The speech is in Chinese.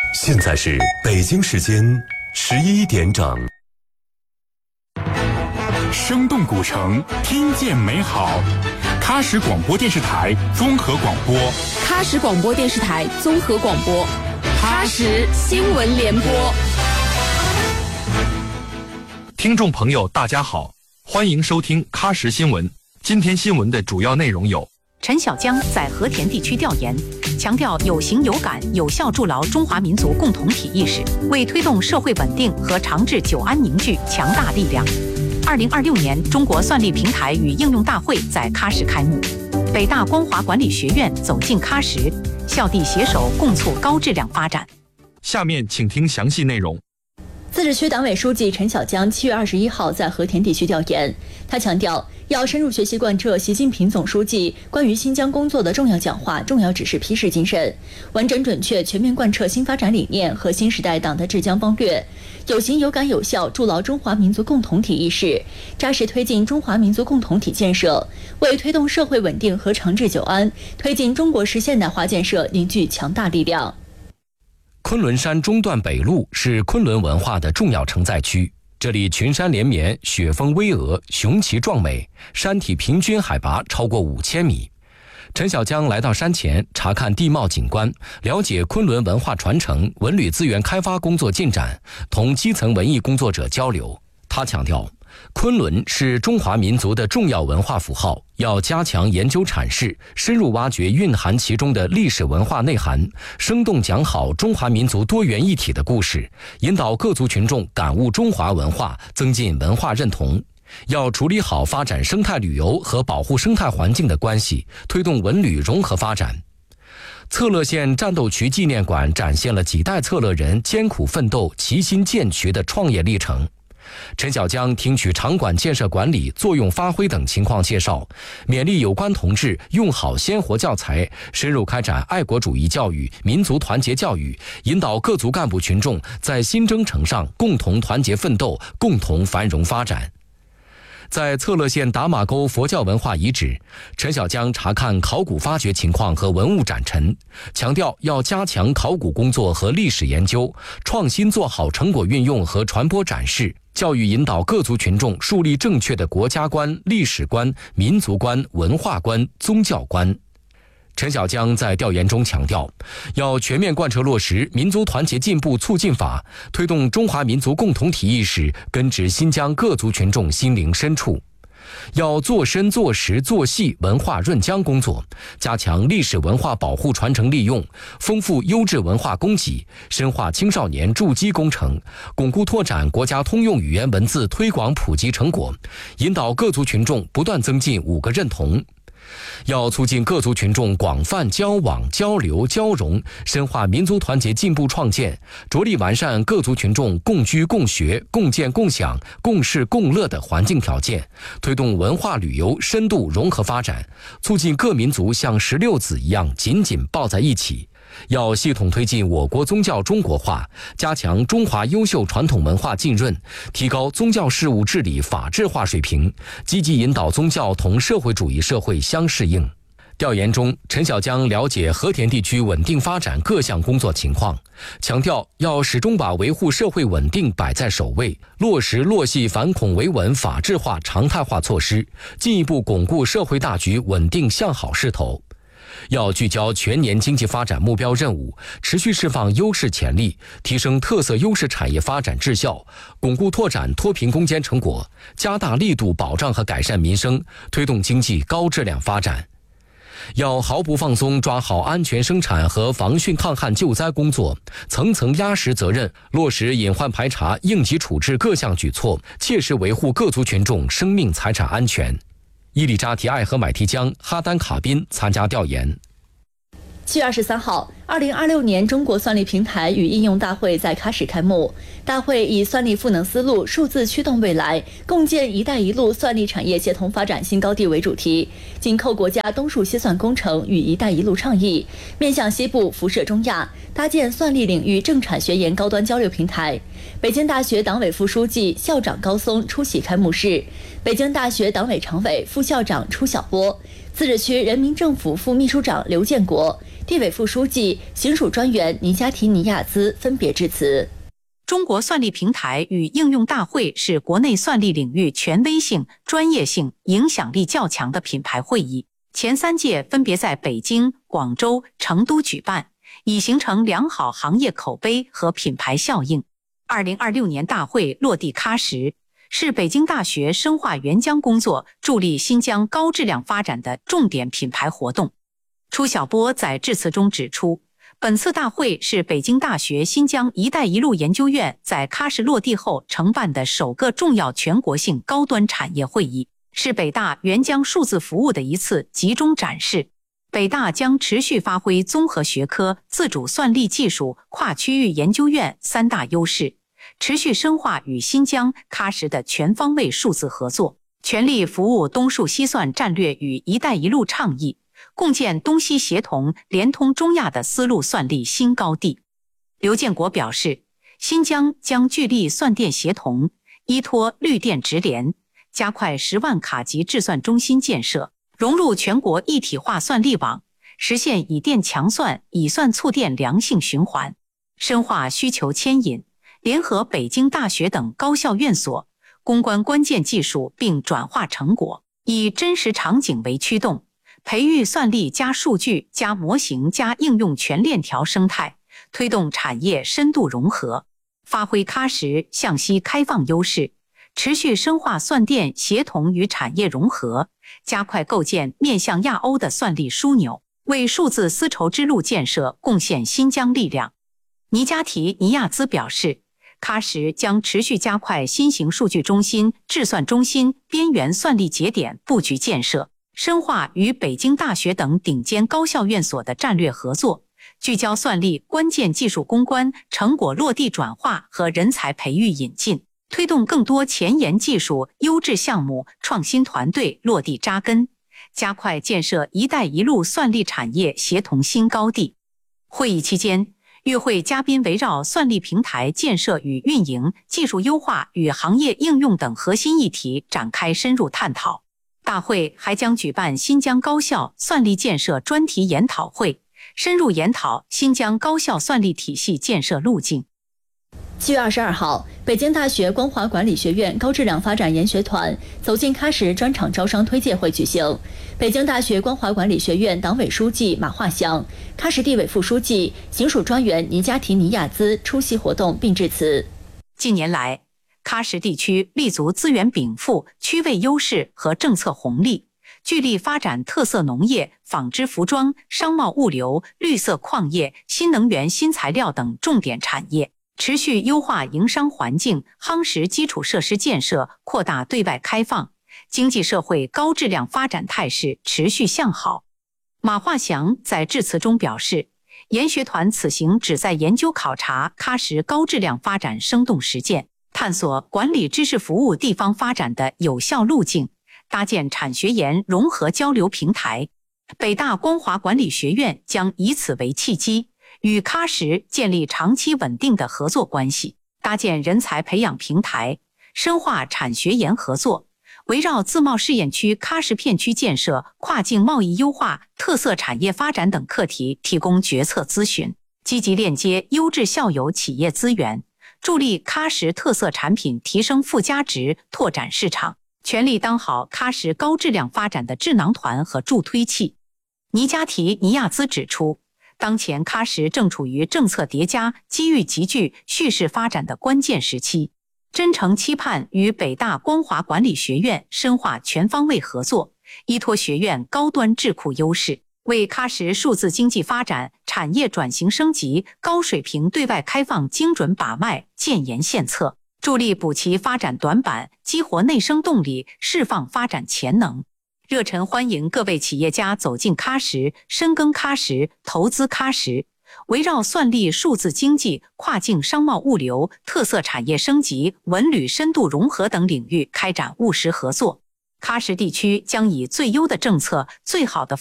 现在是北京时间11点整。 生动古城，听见美好。喀什广播电视台综合广播， 喀什广播电视台综合广播，喀什新闻联播。 听众朋友，大家好，欢迎收听喀什新闻。今天新闻的主要内容有： 陈小江在和田地区调研，强调有形有感，有效筑牢中华民族共同体意识，为推动社会稳定和长治久安凝聚强大力量。2026年中国算力平台与应用大会在喀什开幕，北大光华管理学院走进喀什，校地携手共促高质量发展。 下面请听详细内容。 自治区党委书记陈小江7月21号在和田地区调研，他强调要深入学习贯彻习近平总书记关于新疆工作的重要讲话、重要指示批示精神，完整准确全面贯彻新发展理念和新时代党的治疆方略，有形有感有效筑牢中华民族共同体意识，扎实推进中华民族共同体建设，为推动社会稳定和长治久安、推进中国式现代化建设凝聚强大力量。 昆仑山中段北麓是昆仑文化的重要承载区，这里群山连绵，雪峰巍峨，雄奇壮美，山体平均海拔超过5000米。陈小江来到山前查看地貌景观，了解昆仑文化传承、文旅资源开发工作进展，同基层文艺工作者交流。他强调，昆仑是中华民族的重要文化符号，要加强研究阐释，深入挖掘蕴含其中的历史文化内涵，生动讲好中华民族多元一体的故事，引导各族群众感悟中华文化，增进文化认同。要处理好发展生态旅游和保护生态环境的关系，推动文旅融合发展。策勒县战斗渠纪念馆展现了几代策勒人艰苦奋斗、齐心建渠的创业历程。陈小江听取场馆建设管理、作用发挥等情况介绍，勉励有关同志用好鲜活教材，深入开展爱国主义教育、民族团结教育，引导各族干部群众在新征程上共同团结奋斗，共同繁荣发展。在策勒县达玛沟佛教文化遗址，陈小江查看考古发掘情况和文物展陈，强调要加强考古工作和历史研究，创新做好成果运用和传播展示，教育引导各族群众树立正确的国家观、历史观、民族观、文化观、宗教观。陈小江在调研中强调，要全面贯彻落实民族团结进步促进法，推动中华民族共同体意识根植新疆各族群众心灵深处。要做深做实做细文化润浆工作，加强历史文化保护传承利用，丰富优质文化供给，深化青少年筑基工程，巩固拓展国家通用语言文字推广普及成果，引导各族群众不断增进5个认同。要促进各族群众广泛交往、交流、交融，深化民族团结进步创建，着力完善各族群众共居共学、共建共享、共事共乐的环境条件，推动文化旅游深度融合发展，促进各民族像石榴籽一样紧紧抱在一起。要系统推进我国宗教中国化，加强中华优秀传统文化浸润，提高宗教事务治理法治化水平，积极引导宗教同社会主义社会相适应。调研中，陈小江了解和田地区稳定发展各项工作情况，强调要始终把维护社会稳定摆在首位，落实落细反恐维稳法治化常态化措施，进一步巩固社会大局稳定向好势头。要聚焦全年经济发展目标任务，持续释放优势潜力，提升特色优势产业发展质效，巩固拓展脱贫攻坚成果，加大力度保障和改善民生，推动经济高质量发展。要毫不放松抓好安全生产和防汛抗旱救灾工作，层层压实责任，落实隐患排查、应急处置各项举措，切实维护各族群众生命财产安全。伊里扎提艾和买提江、哈丹卡宾参加调研。 7月23号，2026年中国算力平台与应用大会在喀什开幕。大会以算力赋能思路，数字驱动未来，共建“一带一路”算力产业协同发展新高地为主题，紧扣国家东数西算工程与“一带一路”倡议，面向西部辐射中亚，搭建算力领域政产学研高端交流平台。北京大学党委副书记、校长高松出席开幕式，北京大学党委常委、副校长初晓波。 自治区人民政府副秘书长刘建国、地委副书记、行署专员尼加提尼亚兹分别致辞。 中国算力平台与应用大会是国内算力领域权威性、专业性、影响力较强的品牌会议，前3届分别在北京、广州、成都举办，已形成良好行业口碑和品牌效应。2026年大会落地喀什，是北京大学深化援疆工作、助力新疆高质量发展的重点品牌活动。初晓波在致辞中指出，本次大会是北京大学新疆“一带一路”研究院在喀什落地后承办的首个重要全国性高端产业会议，是北大援疆数字服务的一次集中展示。北大将持续发挥综合学科、自主算力技术、跨区域研究院3大优势，持续深化与新疆、喀什的全方位数字合作，全力服务东数西算战略与“一带一路”倡议，共建东西协同、联通中亚的丝路算力新高地。刘建国表示，新疆将聚力算电协同，依托绿电直联，加快10万卡级制算中心建设，融入全国一体化算力网，实现以电强算、以算促电良性循环，深化需求牵引，联合北京大学等高校院所，攻关关键技术并转化成果，以真实场景为驱动，培育算力加数据加模型加应用全链条生态，推动产业深度融合，发挥喀什向西开放优势，持续深化算电协同与产业融合，加快构建面向亚欧的算力枢纽，为数字丝绸之路建设贡献新疆力量。尼加提尼亚兹表示，喀什将持续加快新型数据中心、制算中心、边缘算力节点布局建设，深化与北京大学等顶尖高校院所的战略合作，聚焦算力关键技术攻关、成果落地转化和人才培育引进，推动更多前沿技术、优质项目、创新团队落地扎根，加快建设“一带一路”算力产业协同新高地。会议期间，与会嘉宾围绕算力平台建设与运营、技术优化与行业应用等核心议题展开深入探讨。大会还将举办新疆高校算力建设专题研讨会，深入研讨新疆高校算力体系建设路径。 7月22号，北京大学光华管理学院高质量发展研学团走进喀什专场招商推介会举行。北京大学光华管理学院党委书记马化祥、喀什地委副书记、行署专员尼加提尼亚兹出席活动并致辞。 近年来，喀什地区立足资源禀赋、区位优势和政策红利，聚力发展特色农业、纺织服装、商贸物流、绿色矿业、新能源新材料等重点产业，持续优化营商环境，夯实基础设施建设，扩大对外开放，经济社会高质量发展态势持续向好。马化祥在致辞中表示，研学团此行旨在研究考察喀什高质量发展生动实践，探索管理知识服务地方发展的有效路径，搭建产学研融合交流平台。北大光华管理学院将以此为契机，与喀什建立长期稳定的合作关系，搭建人才培养平台，深化产学研合作，围绕自贸试验区喀什片区建设、跨境贸易优化、特色产业发展等课题提供决策咨询，积极链接优质校友企业资源，助力喀什特色产品提升附加值，拓展市场，全力当好喀什高质量发展的智囊团和助推器。尼加提尼亚兹指出，当前喀什正处于政策叠加、机遇集聚、蓄势发展的关键时期，真诚期盼与北大光华管理学院深化全方位合作，依托学院高端智库优势，为喀什数字经济发展、产业转型升级、高水平对外开放精准把脉、建言献策，助力补齐发展短板，激活内生动力，释放发展潜能。热忱欢迎各位企业家走进喀什，深耕喀什，投资喀什，围绕算力、数字经济、跨境商贸物流、特色产业升级、文旅深度融合等领域开展务实合作。喀什地区将以最优的政策、最好的